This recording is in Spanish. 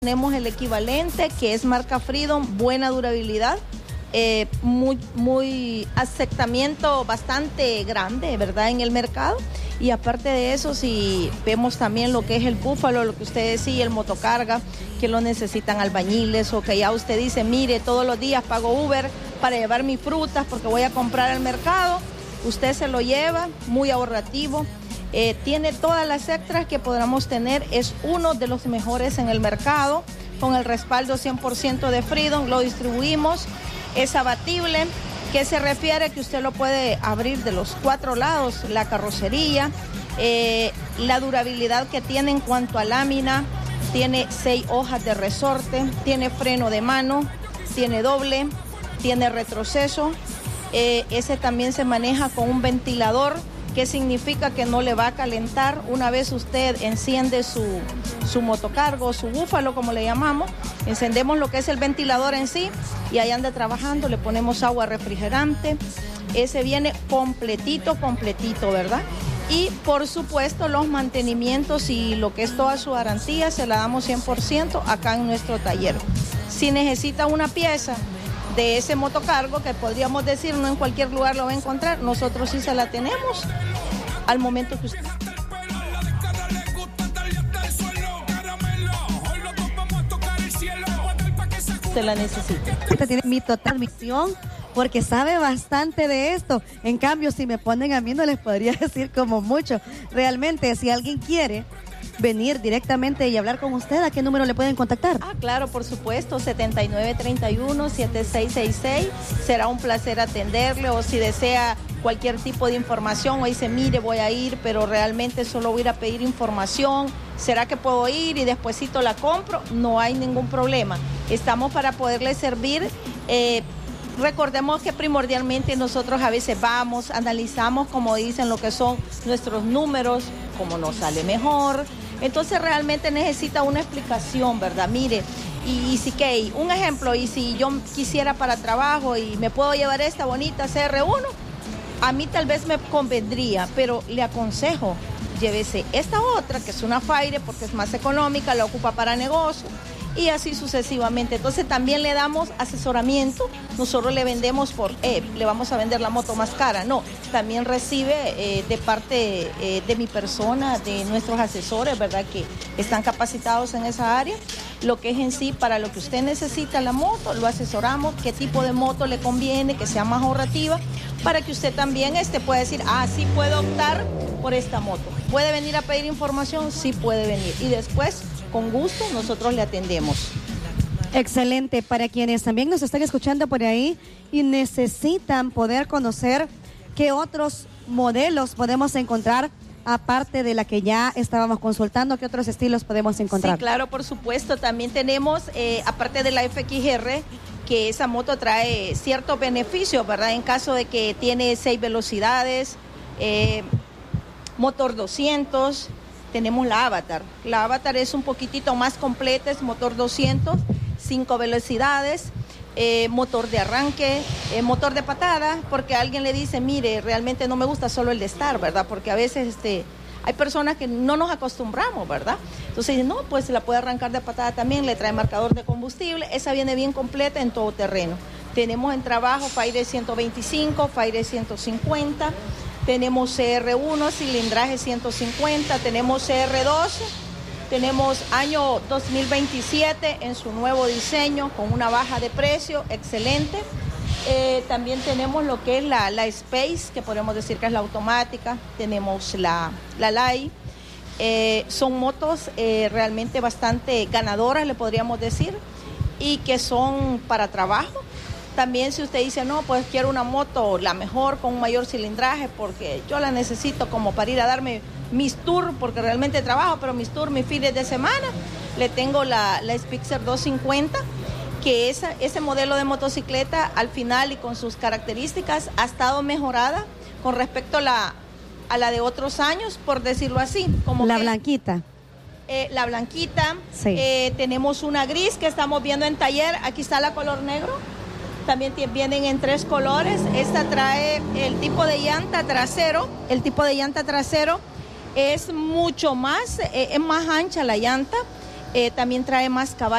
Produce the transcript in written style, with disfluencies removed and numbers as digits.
Tenemos el equivalente que es marca Freedom, buena durabilidad, muy aceptamiento bastante grande, ¿verdad? En el mercado. Y aparte de eso, si vemos también lo que es el Búfalo, lo que usted decía, el motocarga, que lo necesitan albañiles o que ya usted dice, mire, todos los días pago Uber para llevar mis frutas porque voy a comprar al mercado. Usted se lo lleva, muy ahorrativo. Tiene todas las extras que podamos tener, es uno de los mejores en el mercado, con el respaldo 100% de Freedom, lo distribuimos, es abatible, que se refiere a que usted lo puede abrir de los 4 lados, la carrocería, la durabilidad que tiene en cuanto a lámina, tiene 6 hojas de resorte, tiene freno de mano, tiene doble, tiene retroceso, ese también se maneja con un ventilador, que significa que no le va a calentar una vez usted enciende su motocargo, su Búfalo, como le llamamos. Encendemos lo que es el ventilador en sí y ahí anda trabajando, le ponemos agua refrigerante. Ese viene completito, ¿verdad? Y por supuesto los mantenimientos y lo que es toda su garantía se la damos 100% acá en nuestro taller. Si necesita una pieza de ese motocargo, que podríamos decir no en cualquier lugar lo va a encontrar, nosotros sí se la tenemos al momento que usted la necesite. Usted tiene mi total admisión porque sabe bastante de esto. En cambio, si me ponen a mí no les podría decir como mucho. Realmente, si alguien quiere venir directamente y hablar con usted, ¿a qué número le pueden contactar? Claro, por supuesto, 7931-7666. Será un placer atenderle, o si desea cualquier tipo de información o dice, mire, voy a ir, pero realmente solo voy a ir a pedir información. ¿Será que puedo ir y despuesito la compro? No hay ningún problema. Estamos para poderle servir. Recordemos que primordialmente nosotros a veces vamos, analizamos, como dicen, lo que son nuestros números, cómo nos sale mejor. Entonces realmente necesita una explicación, ¿verdad? Mire, y si que, un ejemplo, y si yo quisiera para trabajo y me puedo llevar esta bonita CR1, a mí tal vez me convendría, pero le aconsejo, llévese esta otra, que es una Faire, porque es más económica, la ocupa para negocio, y así sucesivamente. Entonces también le damos asesoramiento, nosotros le vendemos le vamos a vender la moto más cara, no, también recibe de parte de mi persona, de nuestros asesores, ¿verdad? Que están capacitados en esa área, lo que es en sí, para lo que usted necesita la moto, lo asesoramos, qué tipo de moto le conviene, que sea más ahorrativa, para que usted también pueda decir, sí puedo optar por esta moto. ¿Puede venir a pedir información? Sí puede venir, y después con gusto nosotros le atendemos. Excelente. Para quienes también nos están escuchando por ahí y necesitan poder conocer qué otros modelos podemos encontrar, aparte de la que ya estábamos consultando, ¿qué otros estilos podemos encontrar? Sí, claro, por supuesto. También tenemos, aparte de la FXR, que esa moto trae ciertos beneficios, ¿verdad? En caso de que tiene 6 velocidades, motor 200, tenemos la Avatar. La Avatar es un poquitito más completa, es motor 200, 5 velocidades, motor de arranque, motor de patada, porque alguien le dice, mire, realmente no me gusta solo el de estar, ¿verdad? Porque a veces hay personas que no nos acostumbramos, ¿verdad? Entonces, no, pues la puede arrancar de patada también, le trae marcador de combustible, esa viene bien completa en todo terreno. Tenemos en trabajo Faire 125, Faire 150, tenemos CR1, cilindraje 150, tenemos CR2, tenemos año 2027 en su nuevo diseño, con una baja de precio, excelente. También tenemos lo que es la Space, que podemos decir que es la automática, tenemos la Lai. Son motos realmente bastante ganadoras, le podríamos decir, y que son para trabajo. También si usted dice, no, pues quiero una moto la mejor, con un mayor cilindraje, porque yo la necesito como para ir a darme mis tours, porque realmente trabajo, pero mis tours, mis fines de semana, le tengo la Spixer 250, que ese modelo de motocicleta al final y con sus características ha estado mejorada con respecto a la de otros años, por decirlo así. Como la blanquita. La blanquita, sí. Tenemos una gris que estamos viendo en taller, aquí está la color negro. También vienen en 3 colores. Esta trae el tipo de llanta trasero. El tipo de llanta trasero es mucho más, es más ancha la llanta. también trae más caballos